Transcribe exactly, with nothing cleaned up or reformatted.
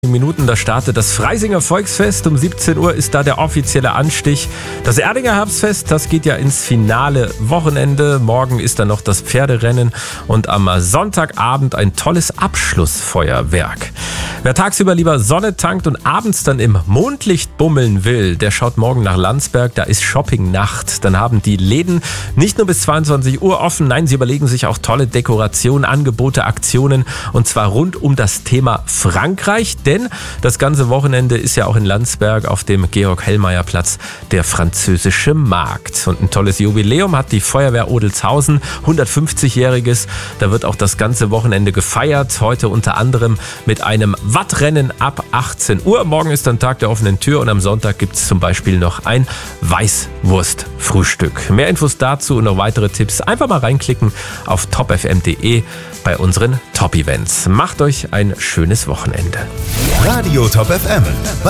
Minuten, da startet das Freisinger Volksfest. Um siebzehn Uhr ist da der offizielle Anstich. Das Erdinger Herbstfest, das geht ja ins finale Wochenende. Morgen ist dann noch das Pferderennen und am Sonntagabend ein tolles Abschlussfeuerwerk. Wer tagsüber lieber Sonne tankt und abends dann im Mondlicht bummeln will, der schaut morgen nach Landsberg. Da ist Shoppingnacht. Dann haben die Läden nicht nur bis zweiundzwanzig Uhr offen, nein, sie überlegen sich auch tolle Dekorationen, Angebote, Aktionen und zwar rund um das Thema Frankreich. Denn das ganze Wochenende ist ja auch in Landsberg auf dem Georg-Hellmeier-Platz der französische Markt. Und ein tolles Jubiläum hat die Feuerwehr Odelzhausen, hundertfünfzigjähriges. Da wird auch das ganze Wochenende gefeiert. Heute unter anderem mit einem Wattrennen ab achtzehn Uhr. Morgen ist dann Tag der offenen Tür und am Sonntag gibt es zum Beispiel noch ein Weißwurstfrühstück. Mehr Infos dazu und noch weitere Tipps einfach mal reinklicken auf top f m punkt d e bei unseren Top-Events. Macht euch ein schönes Wochenende. Radio Top F M.